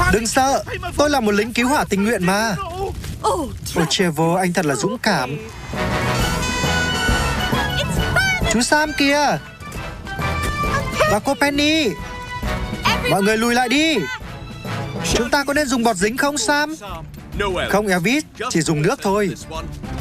Đừng sợ, tôi là một lính cứu hỏa tình nguyện mà. Ôi Trevor, anh thật là dũng cảm. Chú Sam kìa. Và cô Penny. Mọi người lùi lại đi. Chúng ta có nên dùng bọt dính không Sam? Không Elvis, chỉ dùng nước thôi.